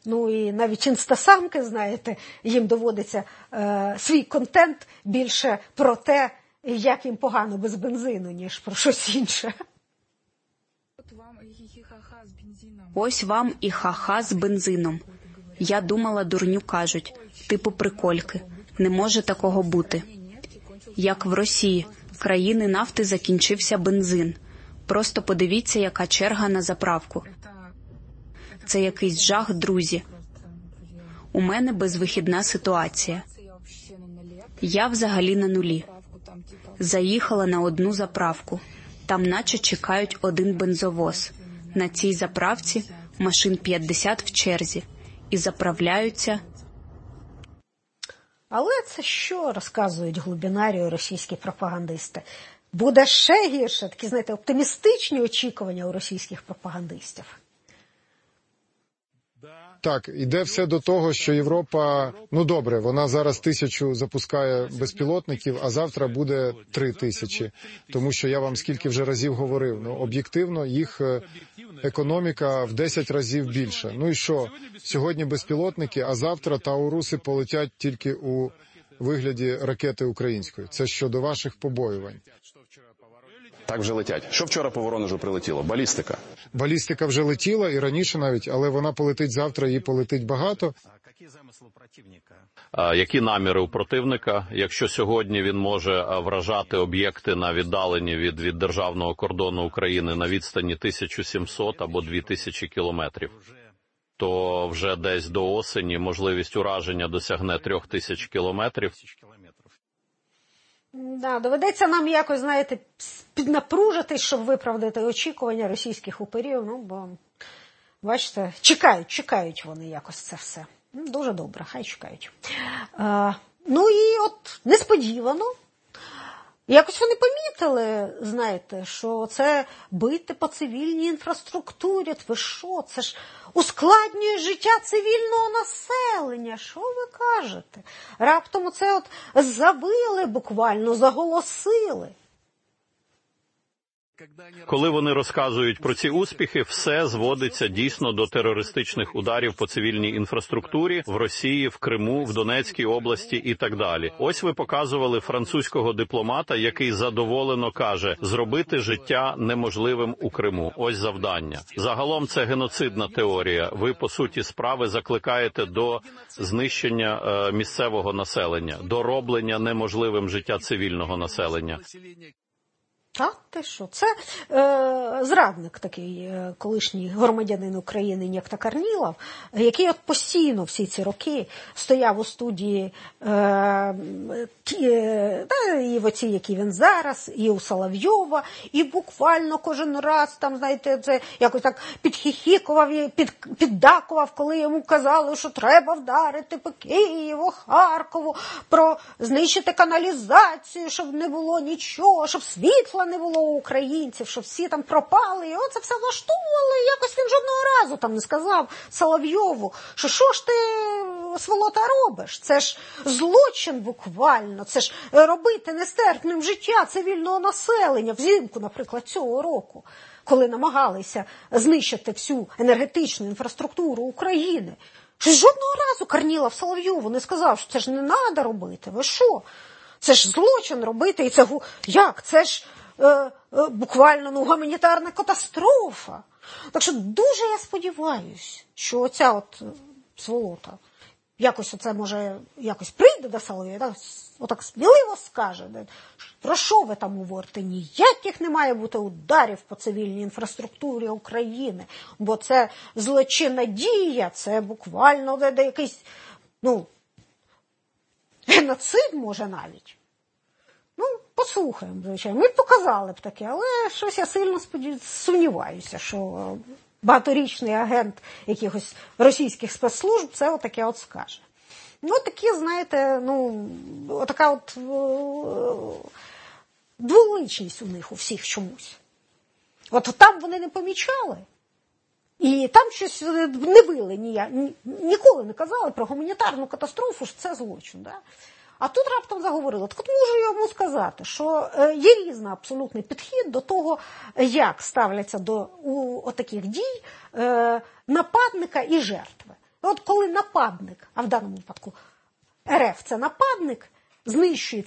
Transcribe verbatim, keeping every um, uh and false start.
Ну і навіть інстасамки, знаєте, їм доводиться е, свій контент більше про те, як їм погано без бензину, ніж про щось інше. Ось вам і ха-ха з бензином. Я думала, дурню кажуть, типу прикольки. Не може такого бути. Як в Росії, країни нафти закінчився бензин. Просто подивіться, яка черга на заправку. Це якийсь жах, друзі. У мене безвихідна ситуація. Я взагалі на нулі. Заїхала на одну заправку. Там наче чекають один бензовоз. На цій заправці машин п'ятдесят в черзі. І заправляються. Але це що розказують глибинарії російські пропагандисти? Буде ще гірше, такі, знаєте, оптимістичні очікування у російських пропагандистів. Так, іде все до того, що Європа, ну добре, вона зараз тисячу запускає безпілотників, а завтра буде три тисячі. Тому що я вам скільки вже разів говорив, ну об'єктивно їх економіка в десять разів більша. Ну і що, сьогодні безпілотники, а завтра тауруси полетять тільки у вигляді ракети української. Це щодо ваших побоювань. Так вже летять. Що вчора по Воронежу прилетіло? Балістика. Балістика вже летіла і раніше навіть, але вона полетить завтра, її полетить багато. Які наміри у противника, якщо сьогодні він може вражати об'єкти на віддалені від, від державного кордону України на відстані тисяча сімсот або дві тисячі кілометрів, то вже десь до осені можливість ураження досягне трьох тисяч кілометрів. Да, доведеться нам якось, знаєте, піднапружитись, щоб виправдати очікування російських упирів, ну, бо, бачите, чекають, чекають вони якось це все. Дуже добре, хай чекають. А, ну і от несподівано, якось вони помітили, знаєте, що це бити по цивільній інфраструктурі, ви що, це ж ускладнює життя цивільного населення, що ви кажете? Раптом це от завили буквально, заголосили. Коли вони розказують про ці успіхи, все зводиться дійсно до терористичних ударів по цивільній інфраструктурі в Росії, в Криму, в Донецькій області і так далі. Ось ви показували французького дипломата, який задоволено каже, зробити життя неможливим у Криму. Ось завдання. Загалом це геноцидна теорія. Ви, по суті справи, закликаєте до знищення е, місцевого населення, до роблення неможливим життя цивільного населення. Так, ти що? Це е, зрадник такий, е, колишній громадянин України, Нєкта Корнілов, який от постійно всі ці роки стояв у студії е, ті, е, та, і в оцій, які він зараз, і у Соловйова, і буквально кожен раз, там, знаєте, це якось так підхихікував, під, піддакував, коли йому казали, що треба вдарити по Києву, Харкову, про знищити каналізацію, щоб не було нічого, щоб світла не було у українців, що всі там пропали, і оце все влаштовували, і якось він жодного разу там не сказав Соловйову, що що ж ти, сволота, робиш? Це ж злочин буквально, це ж робити нестерпним життя цивільного населення взимку, наприклад, цього року, коли намагалися знищити всю енергетичну інфраструктуру України. Що жодного разу Корнілов Соловйову не сказав, що це ж не треба робити, ви що? Це ж злочин робити, і це, як, це ж Е, е, буквально ну, гуманітарна катастрофа. Так що дуже я сподіваюся, що оця от сволота якось оце може якось прийде до Солов'я, да? Отак сміливо скаже, да? Про що ви там говорите? Ніяких не має бути ударів по цивільній інфраструктурі України, бо це злочинна дія, це буквально де, де якийсь, ну, геноцид може навіть. Ну, послухаємо, звичайно. Ми б показали б таке, але щось я сильно сподів... сумніваюся, що багаторічний агент якихось російських спецслужб це отаке от скаже. Ну, такі, знаєте, ну, отака от дволичність у них у всіх чомусь. От там вони не помічали, і там щось не вили, ні, ніколи не казали про гуманітарну катастрофу, що це злочин, да? А тут раптом заговорили. Так от можу йому сказати, що є різний абсолютний підхід до того, як ставляться до у, отаких дій е, нападника і жертви. От коли нападник, а в даному випадку РФ це нападник, знищує